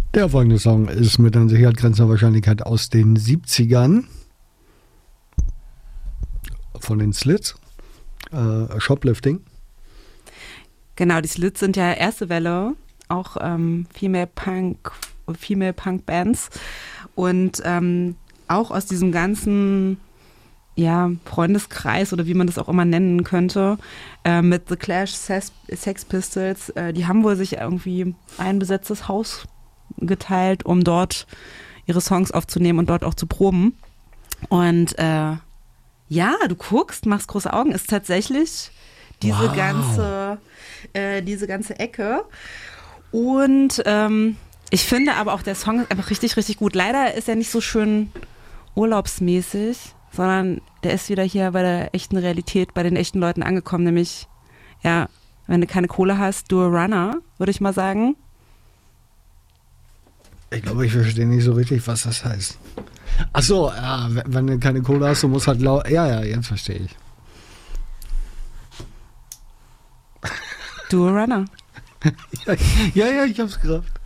Der folgende Song ist mit an Sicherheit grenzender Wahrscheinlichkeit aus den 70ern von den Slits. Shoplifting. Genau, die Slits sind ja erste Welle, auch Female Punk Bands und auch aus diesem ganzen Freundeskreis oder wie man das auch immer nennen könnte, mit The Clash, Sex Pistols, die haben wohl sich irgendwie ein besetztes Haus geteilt, um dort ihre Songs aufzunehmen und dort auch zu proben. Und du guckst, machst große Augen, ist tatsächlich diese ganze Ecke. Und ich finde aber auch, der Song ist einfach richtig, richtig gut. Leider ist er nicht so schön urlaubsmäßig, sondern der ist wieder hier bei der echten Realität, bei den echten Leuten angekommen, nämlich, wenn du keine Kohle hast, do a runner, würde ich mal sagen. Ich glaube, ich verstehe nicht so richtig, was das heißt. Achso, wenn du keine Kohle hast, du musst halt laut. Ja, jetzt verstehe ich. Do a runner. Ja, ich hab's gerafft.